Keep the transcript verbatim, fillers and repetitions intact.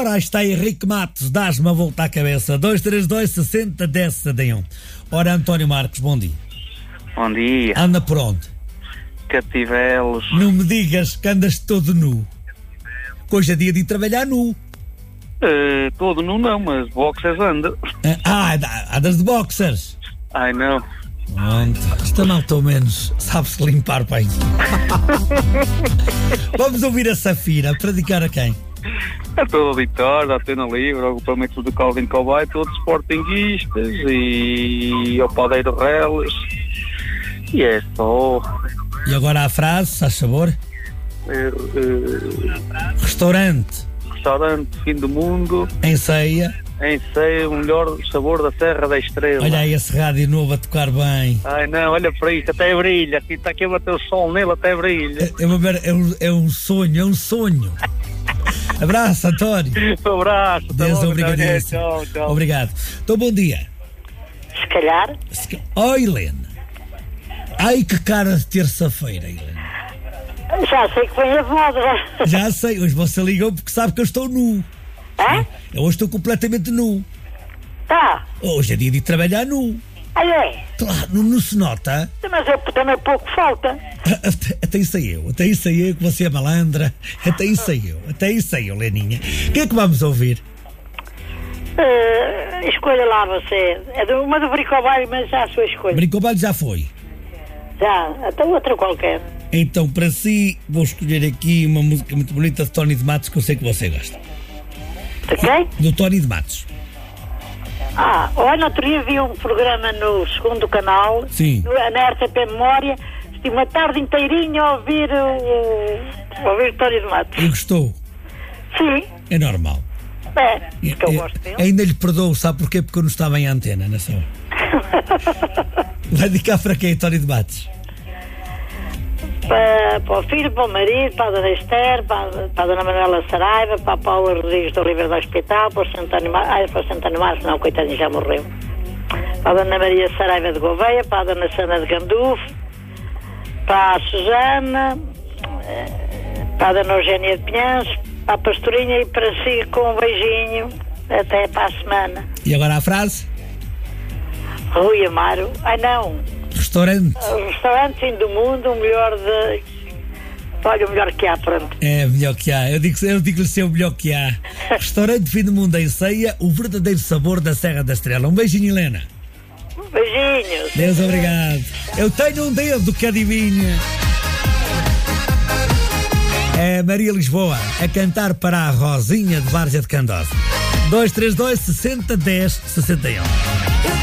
Ora, aí está Henrique Matos, dás-me a volta à cabeça. dois três dois, sessenta, dez, setenta e um. Ora, António Marcos, bom dia. Bom dia. Anda por onde? Cativelos. Não me digas que andas todo nu. Que hoje é dia de ir trabalhar nu. Uh, todo nu não, mas boxers anda. Ah, andas de boxers. Ai não. Pronto. Isto não estou menos. Sabe-se limpar, pai. Vamos ouvir a Safira. Para dedicar a quem? É todo a Vitória, a Tena Livre, ao agrupamento do Calvin Cowboy, todos sportinguistas e ao Padeiro Reles. E é só. E agora a frase, faz sabor? É, é... Restaurante. Restaurante Fim do Mundo. Em ceia. Em ceia, o melhor sabor da Serra da Estrela. Olha aí esse rádio novo a tocar bem. Ai não, olha para isto, até brilha. Aqui está aqui a bater o sol nele, até brilha. É, é, uma, é, um, é um sonho, é um sonho. Abraço, António. Um abraço. Deus, obrigadíssimo. Tchau, tchau. Obrigado. Então, bom dia. Se calhar. Oh, Helena. Ai, que cara de terça-feira, Helena. Já sei que foi a moda. Já sei, hoje você ligou porque sabe que eu estou nu. Hã? Eu hoje estou completamente nu. Tá. Hoje é dia de trabalhar nu. Aí é. Claro, não, não se nota. Mas eu também pouco falta. Até, até isso aí eu, até isso aí eu, que você é malandra. Até isso aí eu, até isso aí eu, Leninha. O que é que vamos ouvir? Uh, escolha lá você. É de uma do Bricobalho, mas já a sua escolha. Brincobalho já foi. Já, até outra qualquer. Então, para si, vou escolher aqui uma música muito bonita de Tony de Matos, que eu sei que você gosta. De quem? Do Tony de Matos. Ah, olha, no outro dia vi um programa no segundo canal, Sim. no, na R T P Memória, estive uma tarde inteirinha a ouvir o, a ouvir o Tony de Matos. E gostou? Sim. É normal. É, porque eu É, gosto dele. ainda lhe perdoo, sabe porquê? Porque eu não estava em antena nessa hora. Vai dedicar para quem, Tony de Matos? Para, para o filho, para o marido, para a Dona Esther, para, para a Dona Manuela Saraiva, para a Paula Rodrigues do Ribeiro do Hospital, para o Santo Animar, ai, para o Santo Animar, não, coitadinho, já morreu. Para a Dona Maria Saraiva de Gouveia, para a Dona Sandra de Gandufo, para a Susana, para a Dona Eugénia de Pinhães, para a Pastorinha e para si com um beijinho, até para a semana. E agora a frase? Rui Amaro, ai não, Restaurante. o restaurante Fim do Mundo, o melhor de... Olha, o melhor que há, pronto. É o melhor que há. Eu digo, eu digo-lhe ser o melhor que há. Restaurante Fim do Mundo em ceia, o verdadeiro sabor da Serra da Estrela. Um beijinho, Helena. Beijinhos. Deus obrigado. Eu tenho um dedo que adivinha. É Maria Lisboa a cantar para a Rosinha de Várzea de Candós. dois três dois, sessenta, dez, sessenta e um.